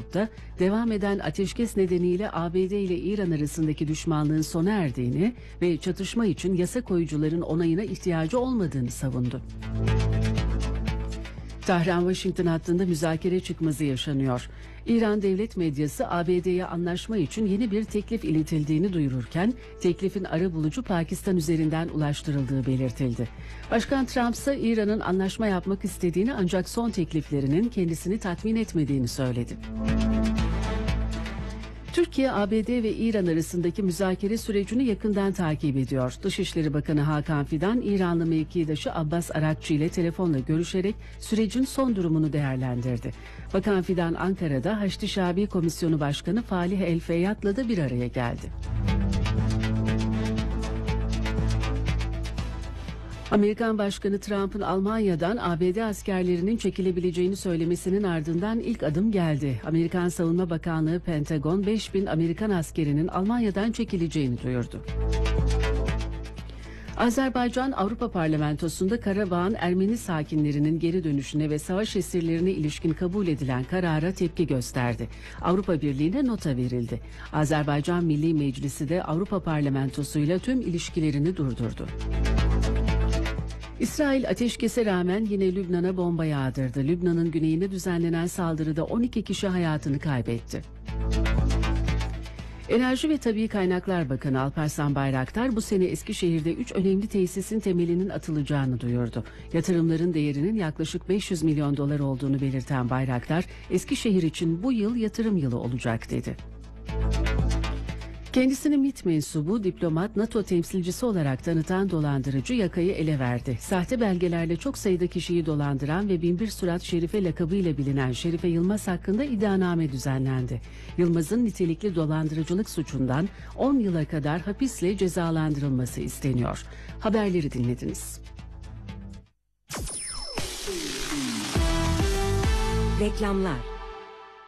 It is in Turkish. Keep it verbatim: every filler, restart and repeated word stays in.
Beyrut'ta devam eden ateşkes nedeniyle A B D ile İran arasındaki düşmanlığın sona erdiğini ve çatışma için yasa koyucuların onayına ihtiyacı olmadığını savundu. Tahran-Washington hattında müzakere çıkmazı yaşanıyor. İran devlet medyası A B D'ye anlaşma için yeni bir teklif iletildiğini duyururken teklifin arabulucu Pakistan üzerinden ulaştırıldığı belirtildi. Başkan Trump ise İran'ın anlaşma yapmak istediğini ancak son tekliflerinin kendisini tatmin etmediğini söyledi. Türkiye, A B D ve İran arasındaki müzakere sürecini yakından takip ediyor. Dışişleri Bakanı Hakan Fidan, İranlı mevkidaşı Abbas Arakçı ile telefonla görüşerek sürecin son durumunu değerlendirdi. Bakan Fidan, Ankara'da Haçlı Şabi Komisyonu Başkanı Falih El Feyyat'la da bir araya geldi. Amerikan Başkanı Trump'ın Almanya'dan A B D askerlerinin çekilebileceğini söylemesinin ardından ilk adım geldi. Amerikan Savunma Bakanlığı Pentagon beş bin Amerikan askerinin Almanya'dan çekileceğini duyurdu. Azerbaycan Avrupa Parlamentosu'nda Karabağ'ın Ermeni sakinlerinin geri dönüşüne ve savaş esirlerine ilişkin kabul edilen karara tepki gösterdi. Avrupa Birliği'ne nota verildi. Azerbaycan Milli Meclisi de Avrupa Parlamentosu'yla tüm ilişkilerini durdurdu. İsrail ateşkese rağmen yine Lübnan'a bomba yağdırdı. Lübnan'ın güneyine düzenlenen saldırıda on iki kişi hayatını kaybetti. Enerji ve Tabii Kaynaklar Bakanı Alparslan Bayraktar bu sene Eskişehir'de üç önemli tesisin temelinin atılacağını duyurdu. Yatırımların değerinin yaklaşık beş yüz milyon dolar olduğunu belirten Bayraktar, Eskişehir için bu yıl yatırım yılı olacak dedi. Kendisini MİT mensubu, diplomat, NATO temsilcisi olarak tanıtan dolandırıcı yakayı ele verdi. Sahte belgelerle çok sayıda kişiyi dolandıran ve Binbir Surat Şerife lakabıyla bilinen Şerife Yılmaz hakkında iddianame düzenlendi. Yılmaz'ın nitelikli dolandırıcılık suçundan on yıla kadar hapisle cezalandırılması isteniyor. Haberleri dinlediniz. Reklamlar.